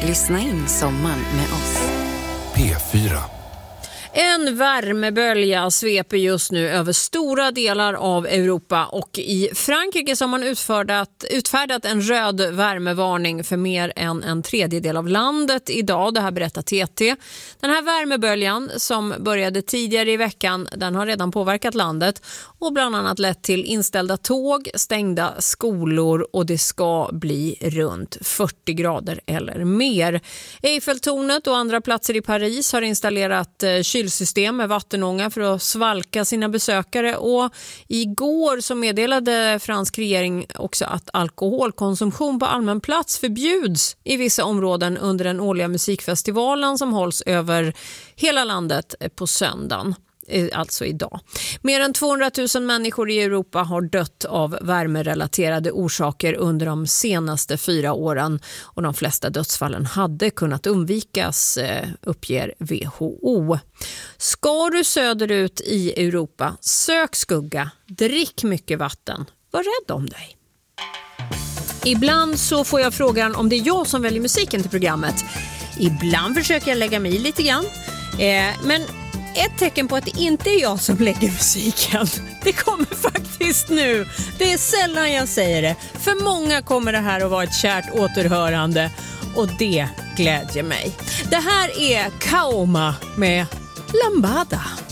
Lyssna in sommaren med oss. P4. En värmebölja sveper just nu över stora delar av Europa och i Frankrike så har man utfärdat en röd värmevarning för mer än en tredjedel av landet idag. Det här berättar TT. Den här värmeböljan som började tidigare i veckan, den har redan påverkat landet och bland annat lett till inställda tåg, stängda skolor och det ska bli runt 40 grader eller mer. Eiffeltornet och andra platser i Paris har installerat kylsystem med vattenånga för att svalka sina besökare och igår så meddelade fransk regering också att alkoholkonsumtion på allmän plats förbjuds i vissa områden under den årliga musikfestivalen som hålls över hela landet på söndagen. Alltså idag. Mer än 200 000 människor i Europa har dött av värmerelaterade orsaker under de senaste 4 åren och de flesta dödsfallen hade kunnat undvikas, uppger WHO. Ska du söderut i Europa, sök skugga, drick mycket vatten, var rädd om dig. Ibland så får jag frågan om det är jag som väljer musiken till programmet. Ibland försöker jag lägga mig i lite grann, men ett tecken på att det inte är jag som lägger musiken, det kommer faktiskt nu. Det är sällan jag säger det. För många kommer det här att vara ett kärt återhörande och det glädjer mig. Det här är Kaoma med Lambada.